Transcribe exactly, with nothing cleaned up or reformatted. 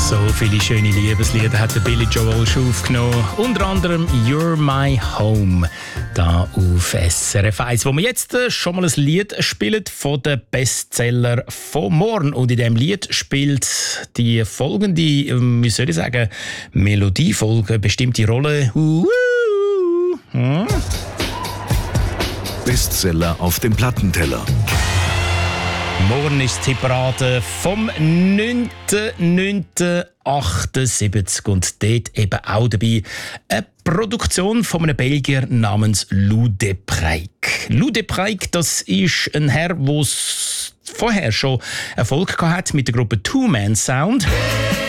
So viele schöne Liebeslieder hat der Billy Joel schon aufgenommen. Unter anderem «You're My Home» da auf S R F eins, wo wir jetzt schon mal ein Lied spielen von den Bestseller von morgen. Und in diesem Lied spielt die folgende, wie soll ich sagen, Melodiefolge bestimmte Rolle. Uh, hm? Bestseller auf dem Plattenteller. Morgen ist die Hitparade vom neunten neunten achtundsiebzig und dort eben auch dabei eine Produktion von einem Belgier namens Lou Depreyck. Lou Depreyck, das ist ein Herr, der vorher schon Erfolg hatte mit der Gruppe Two Man Sound.